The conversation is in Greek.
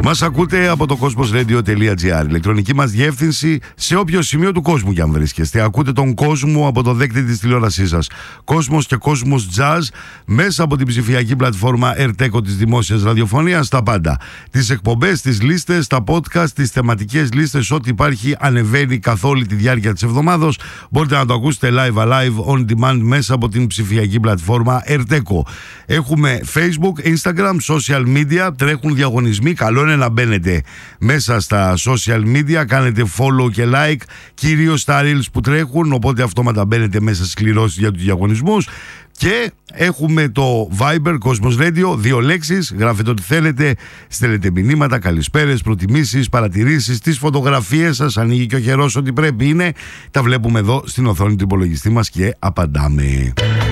Μας ακούτε από το cosmosradio.gr, ηλεκτρονική μας διεύθυνση σε όποιο σημείο του κόσμου κι αν βρίσκεστε. Ακούτε τον κόσμο από το δέκτη της τηλεόρασής σας. Κόσμος και Κόσμος Jazz μέσα από την ψηφιακή πλατφόρμα Erteco της Δημόσιας Ραδιοφωνίας. Τα πάντα. Τις εκπομπές, τις λίστες, τα podcast, τις θεματικές λίστες, ό,τι υπάρχει ανεβαίνει καθ' όλη τη διάρκεια της εβδομάδος. Μπορείτε να το ακούσετε live on demand μέσα από την ψηφιακή πλατφόρμα Erteco. Έχουμε Facebook, Instagram, social media, τρέχουν διαγωνισμοί. Καλό είναι να μπαίνετε μέσα στα social media, κάνετε follow και like, κυρίως στα reels που τρέχουν, οπότε αυτόματα μπαίνετε μέσα στις κληρώσεις για τους διαγωνισμούς. Και έχουμε το Viber, Cosmos Radio, 2 λέξεις, γράφετε ό,τι θέλετε, στέλνετε μηνύματα, καλησπέρες, προτιμήσεις, παρατηρήσεις, τις φωτογραφίες σας, ανοίγει και ο χερός ό,τι πρέπει είναι, τα βλέπουμε εδώ στην οθόνη του υπολογιστή μας και απαντάμε.